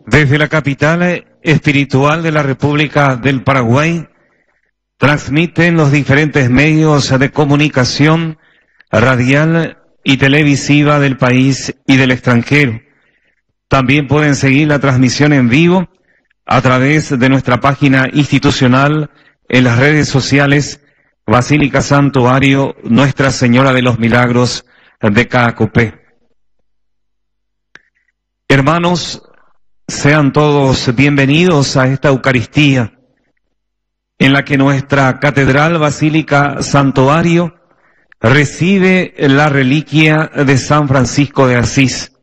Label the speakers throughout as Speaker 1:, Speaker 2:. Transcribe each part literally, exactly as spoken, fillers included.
Speaker 1: Desde la capital espiritual de la República del Paraguay, transmiten los diferentes medios de comunicación radial y televisiva del país y del extranjero. También pueden seguir la transmisión en vivo a través de nuestra página institucional en las redes sociales Basílica Santuario Nuestra Señora de los Milagros de Caacupé. Hermanos, sean todos bienvenidos a esta Eucaristía, en la que nuestra Catedral Basílica Santuario recibe la reliquia de San Francisco de Asís.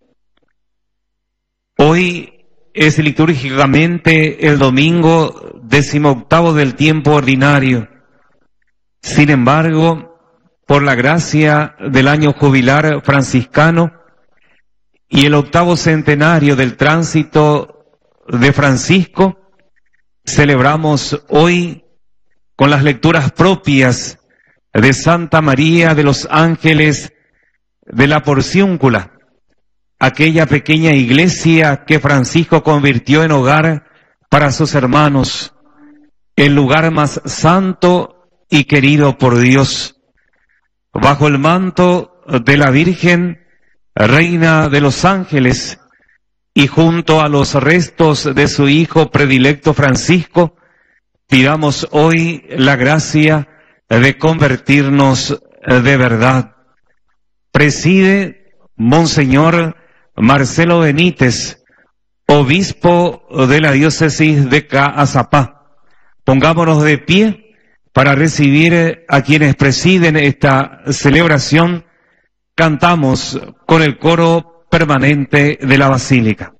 Speaker 1: Hoy es litúrgicamente el domingo decimoctavo del tiempo ordinario. Sin embargo, por la gracia del año jubilar franciscano y el octavo centenario del tránsito de Francisco, celebramos hoy con las lecturas propias de Santa María de los Ángeles de la Porciúncula, aquella pequeña iglesia que Francisco convirtió en hogar para sus hermanos, el lugar más santo y querido por Dios. Bajo el manto de la Virgen, Reina de los Ángeles, y junto a los restos de su hijo predilecto Francisco, pidamos hoy la gracia de convertirnos de verdad. Preside Monseñor Marcelo Benítez, obispo de la diócesis de Caazapá. Pongámonos de pie para recibir a quienes presiden esta celebración. Cantamos con el coro permanente de la Basílica.